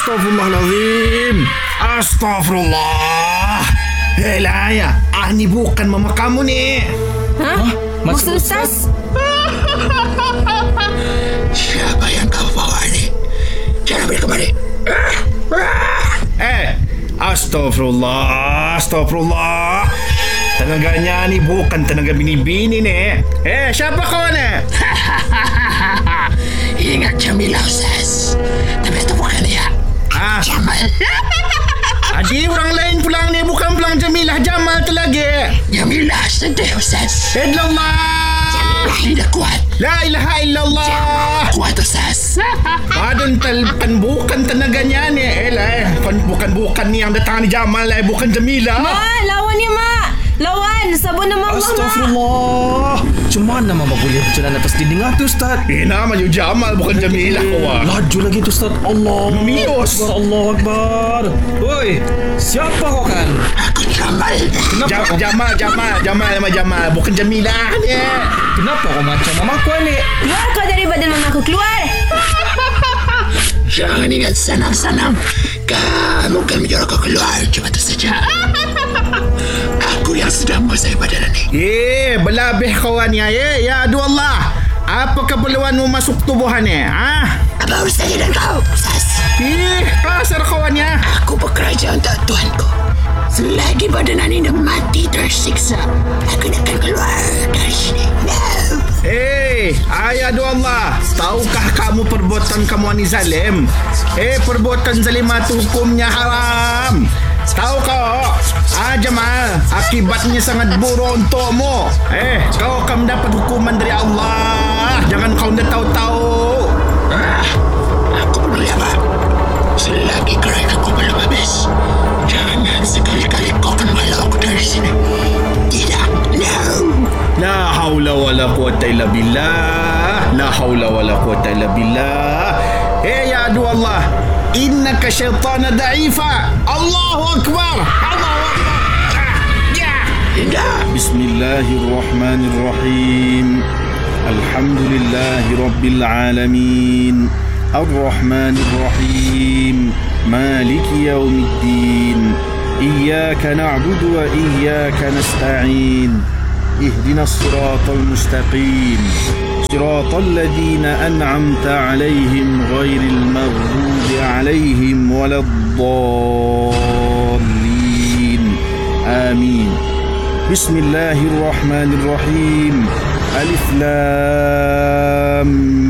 Astaghfirullahalazim. Astaghfirullah. Helaya, ni bukan mama kamu ni. Hah? Maksud Ustaz? Siapa yang kau bawa ni? Jangan balik kembali. Astaghfirullah. Tenaganya ni bukan tenaga bini-bini ni. Siapa kau ni? Ingat Jamilah, Ustaz. Tapi itu bukan dia. Jamal. Adik orang lain pulang ni, bukan pulang Jamilah. Jamal tu lagi. Jamilah sedih, Ustaz. Illallah. Jamilah tidak kuat. La ilaha illallah. Jamal kuat, Ustaz. Padahal bukan tenaganya ni. Bukan ni yang datang ni Jamal lah. Bukan Jamilah. Mak, lawan dia, Mak. Lawan, sabun nama Allah, Mak. Astagfirullah. Macam mana Mama boleh berjalan atas dinding tu, Ustaz? Nama je Jamal, bukan Jamilah kau. Laju lagi tu, Ustaz. Allah Mios. Allah Akbar. Woi, siapa kau kan? Aku Jamal. Kenapa Jamal. Bukan Jamilah ni. Kenapa kau macam mama kau ni? Keluar kau dari badan mama aku, keluar. Jangan ingat sanam-sanam. Kamu kan menyuruh kau keluar. Cuma tu saja. Aku yang sedang menguasai badan ini. Belabih kawan ni. Ya aduh Allah. Apa keperluanmu masuk tubuhan ni? Apa urusannya dengan kau, Ustaz? Kasar kawan ni. Aku bekerja untuk tuanku. Selagi badan ini mati tersiksa, aku akan keluar dari sini. No. Ayah aduh Allah. Tahukah kamu perbuatan kamu ni zalim? Perbuatan zalimah tu hukumnya haram. Tahu kau? Jamal, akibatnya sangat buruk untukmu. Kau akan mendapat hukuman dari Allah. Jangan kau dah tahu-tahu. Aku peduli apa? Selagi gerai aku belum habis, jangan sekali-kali kau akan malu aku dari sini. Tidak, no. La haula wala quwata illa billah. La haula wala quwata illa billah. Ya aduh Allah. Innaka syaitana da'ifa. Allahu Akbar. Bismillahirrahmanirrahim. Alhamdulillahi Rabbil Alamin. Ar-Rahmanir-Rahim. Maliki yaumiddin. Iyyaka na'budu wa iyyaka nasta'in. Ihdinas siratal mustaqim. صراط الذين أنعمت عليهم غير المغضوب عليهم ولا الضالين آمين بسم الله الرحمن الرحيم ألف لام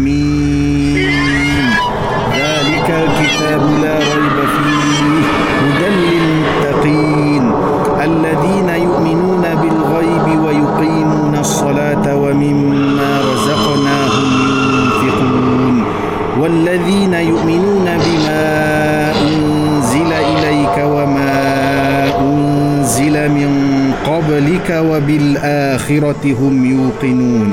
ميم ذلك الكتاب لا ريب فيه هدى للمتقين الذين يؤمنون بالغيب ويقيمون الصلاة ومما رزقناهم ينفقون والذين يؤمنون بما أنزل إليك وما أنزل من قبلك وبالآخرة هم يوقنون.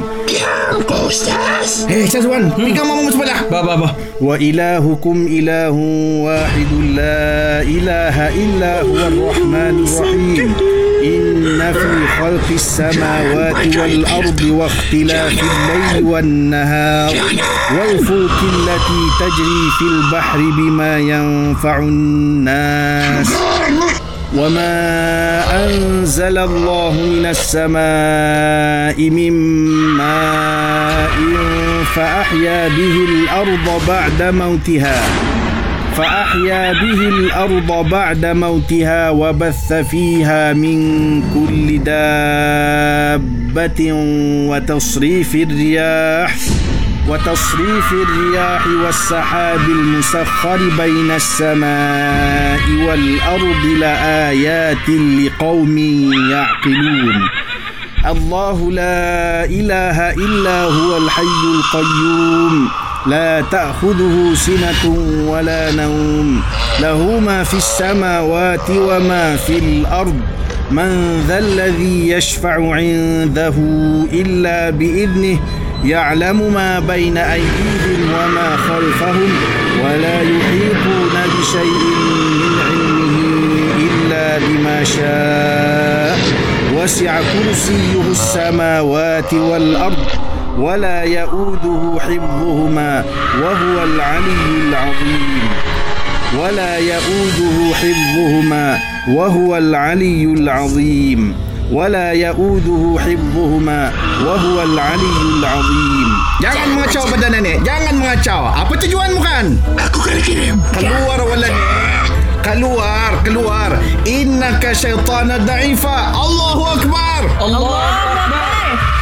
Ustaz Wan, pegang mamamu sebelah. Bah. وإلهكم إله واحد لا إله إلا هو الرحمن الرحيم إن في خلق السماوات والأرض واختلاف الليل والنهار والفلك التي تجري في البحر بما ينفع الناس وما أنزل الله من السماء من ماء فأحيا به الأرض بعد موتها وبث فيها من كل دابة وتصريف الرياح والسحاب المسخر بين السماء والأرض لآيات لقوم يعقلون. الله لا إله إلا هو الحي القيوم لا تأخذه سنة ولا نوم له ما في السماوات وما في الأرض من ذا الذي يشفع عنده إلا بإذنه يعلم ما بين أيديهم وما خلفهم ولا يحيطون بشيء من علمه إلا بما شاء وسع كرسيه السماوات والأرض ولا يؤوده حفظهما وهو العلي العظيم. ولا يؤوده حفظهما وهو العلي العظيم ولا يؤوده حفظهما وهو العلي العظيم. Jangan mengacau pada nenek. Jangan mengacau. Apa tujuanmu kan? Aku kena kirim. Keluar wala nenek. Keluar. Innaka syaitana da'ifa. Allahu Akbar. Allah Akbar.